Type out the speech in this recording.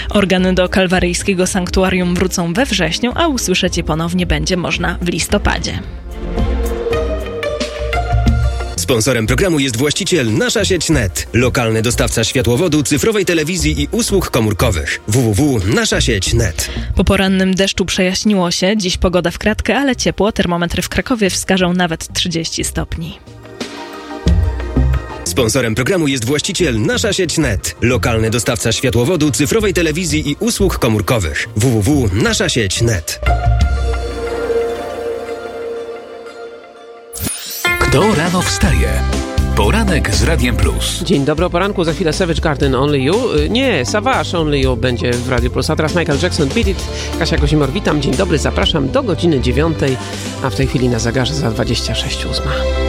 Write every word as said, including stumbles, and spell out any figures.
Organy do kalwaryjskiego sanktuarium wrócą we wrześniu, a usłyszeć je ponownie będzie można w listopadzie. Sponsorem programu jest właściciel Nasza Sieć kropka net, lokalny dostawca światłowodu, cyfrowej telewizji i usług komórkowych. w w w kropka nasza sieć kropka net. Po porannym deszczu przejaśniło się, dziś pogoda w kratkę, ale ciepło. Termometry w Krakowie wskażą nawet trzydzieści stopni. Sponsorem programu jest właściciel Nasza Sieć kropka net, lokalny dostawca światłowodu, cyfrowej telewizji i usług komórkowych. w w w kropka nasza sieć kropka net. Kto rano wstaje? Poranek z Radiem Plus. Dzień dobry, o poranku, za chwilę Savage Garden Only You. Nie, Savage Only You będzie w Radio Plus. A teraz Michael Jackson, Beat It. Kasia Kosimor, witam, dzień dobry, zapraszam do godziny dziewiątej, a w tej chwili na zegarze za dwadzieścia sześć ósma.